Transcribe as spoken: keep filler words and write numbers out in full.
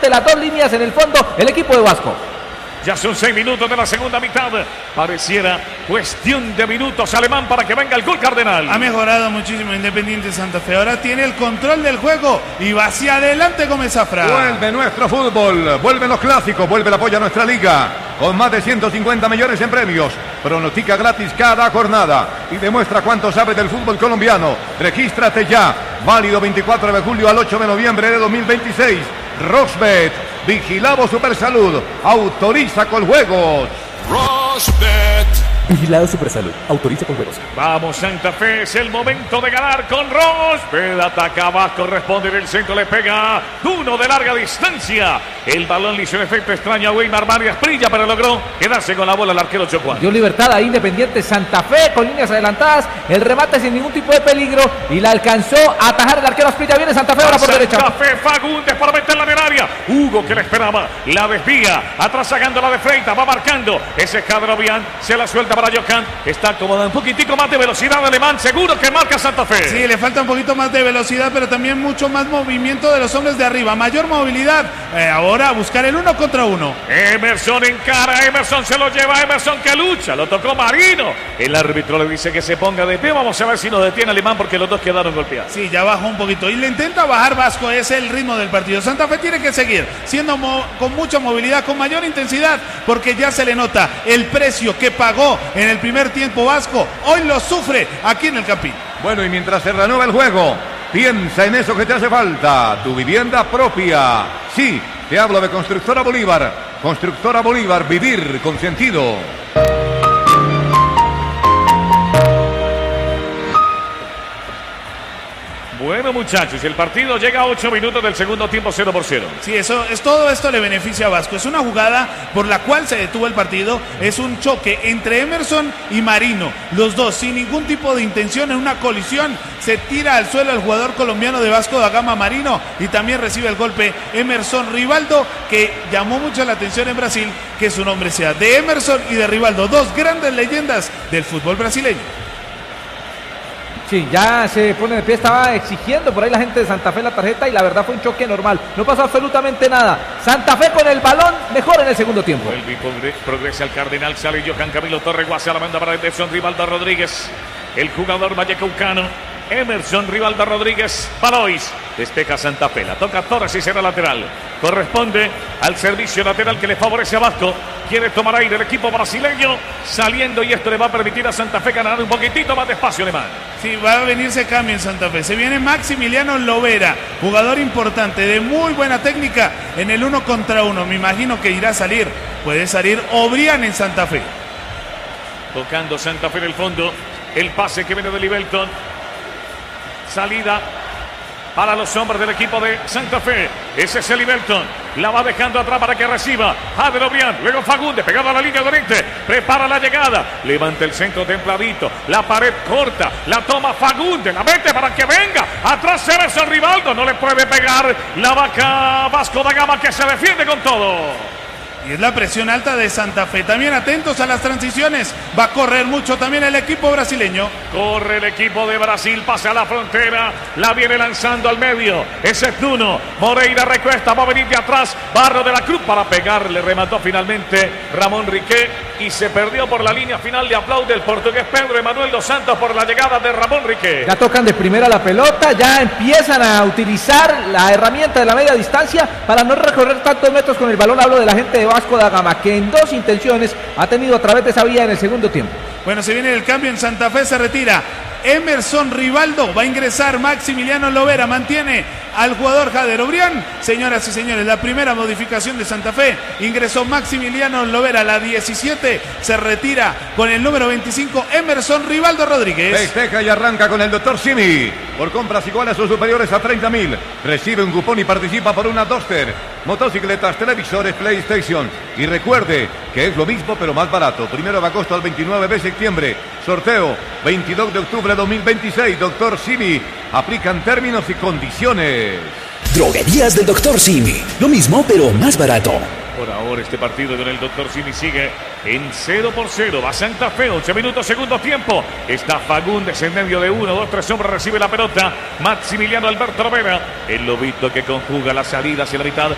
de las dos líneas en el fondo el equipo de Vasco. Ya son seis minutos de la segunda mitad. Pareciera cuestión de minutos, Alemán, para que venga el gol cardenal. Ha mejorado muchísimo Independiente Santa Fe. Ahora tiene el control del juego y va hacia adelante Gómez Zafra. Vuelve nuestro fútbol, vuelven los clásicos, vuelve el apoyo a nuestra liga. Con más de ciento cincuenta millones en premios. Pronostica gratis cada jornada y demuestra cuánto sabe del fútbol colombiano. Regístrate ya. Válido veinticuatro de julio al ocho de noviembre de dos mil veintiséis. Rosbet, Vigilado Supersalud, autoriza con juegos. Rosbet. Vigilado Supersalud, autoriza con juegos. Vamos Santa Fe, es el momento de ganar con Rosbet. Ataca Vasco, responde del centro, le pega uno de larga distancia. El balón le hizo un efecto extraño a Weimar Marias Prilla, pero logró quedarse con la bola el arquero Chocuán. Dio libertad a Independiente Santa Fe con líneas adelantadas, el remate sin ningún tipo de peligro y la alcanzó a atajar el arquero Asprilla. Viene Santa Fe ahora por Santa derecha. Santa Fe, Fagundes para meterla en el área. Hugo que la esperaba, la desvía, atrás sacando la de Freita, va marcando. Ese Cadrovian se la suelta para Yocan. Está acomodado un poquitico más de velocidad Alemán, seguro que marca Santa Fe. Sí, le falta un poquito más de velocidad, pero también mucho más movimiento de los hombres de arriba, mayor movilidad. Eh, ahora a buscar el uno contra uno. Emerson encara, Emerson se lo lleva, Emerson que lucha, lo tocó Marino. El árbitro le dice que se ponga de pie, vamos a ver si lo detiene Alemán porque los dos quedaron golpeados. Sí, ya bajó un poquito y le intenta bajar Vasco, es el ritmo del partido. Santa Fe tiene que seguir siendo mo- con mucha movilidad, con mayor intensidad, porque ya se le nota el precio que pagó en el primer tiempo Vasco, hoy lo sufre aquí en el Campín. Bueno, y mientras se reanuda el juego, piensa en eso que te hace falta, tu vivienda propia. Sí, te hablo de Constructora Bolívar. Constructora Bolívar, vivir con sentido. Bueno muchachos, el partido llega a ocho minutos del segundo tiempo, cero por cero. Sí, eso es, todo esto le beneficia a Vasco. Es una jugada por la cual se detuvo el partido. Es un choque entre Emerson y Marino. Los dos sin ningún tipo de intención, en una colisión. Se tira al suelo el jugador colombiano de Vasco da Gama, Marino, y también recibe el golpe Emerson Rivaldo, que llamó mucho la atención en Brasil que su nombre sea de Emerson y de Rivaldo, dos grandes leyendas del fútbol brasileño. Sí, ya se pone de pie, estaba exigiendo por ahí la gente de Santa Fe la tarjeta y la verdad fue un choque normal, no pasó absolutamente nada. Santa Fe con el balón mejor en el segundo tiempo. Vuelve y progresa el Cardenal, sale Johan Camilo Torres, Guasa la manda para Emerson Rivaldo Rodríguez, el jugador vallecaucano. Emerson Rivaldo Rodríguez, Balois, despeja Santa Fe, la toca Torres y será lateral. Corresponde al servicio lateral que le favorece a Vasco. Quiere tomar aire el equipo brasileño saliendo y esto le va a permitir a Santa Fe ganar un poquitito más de espacio alemán. Sí, va a venirse cambio en Santa Fe. Se viene Maximiliano Lovera, jugador importante, de muy buena técnica en el uno contra uno. Me imagino que irá a salir, puede salir Obrián en Santa Fe. Tocando Santa Fe en el fondo, el pase que viene de Libelton. Salida para los hombres del equipo de Santa Fe. Ese es el Libelton. La va dejando atrás para que reciba Jader Obrián. Luego Fagundes, pegado a la línea de oriente. Prepara la llegada. Levanta el centro templadito. La pared corta. La toma Fagundes. La mete para que venga. Atrás Emerson Rivaldo. No le puede pegar la vaca Vasco da Gama, que se defiende con todo. Y es la presión alta de Santa Fe. También atentos a las transiciones. Va a correr mucho también el equipo brasileño. Corre el equipo de Brasil, pasa a la frontera, la viene lanzando al medio. Ese es Nuno. Moreira recuesta, va a venir de atrás. Barro de la Cruz para pegarle, remató finalmente Ramón Riquet y se perdió por la línea final. Le aplaude el portugués Pedro Emanuel dos Santos por la llegada de Ramón Riquet. Ya tocan de primera la pelota, ya empiezan a utilizar la herramienta de la media distancia para no recorrer tantos metros con el balón. Hablo de la gente de Vasco da Gama, que en dos intenciones ha tenido a través de esa vía en el segundo tiempo. Bueno, se viene el cambio en Santa Fe, se retira Emerson Rivaldo, va a ingresar Maximiliano Lovera, mantiene al jugador Jader Obrián. Señoras y señores, la primera modificación de Santa Fe, ingresó Maximiliano Lovera, la diecisiete, se retira con el número veinticinco Emerson Rivaldo Rodríguez. Festeja y arranca con el doctor Simi. Por compras iguales o superiores a treinta mil, recibe un cupón y participa por una Duster, motocicletas, televisores, PlayStation. Y recuerde que es lo mismo pero más barato. Primero de agosto al veintinueve de septiembre. Sorteo veintidós de octubre de dos mil veintiséis. doctor Simi. Aplican términos y condiciones. Droguerías del doctor Simi. Lo mismo pero más barato. Por ahora este partido con el doctor Simi sigue en cero por cero. Va Santa Fe, once minutos, segundo tiempo. Está Fagundes en medio de uno, dos, tres hombres, recibe la pelota. Maximiliano Alberto Lovera, el lobito que conjuga la salida hacia la mitad.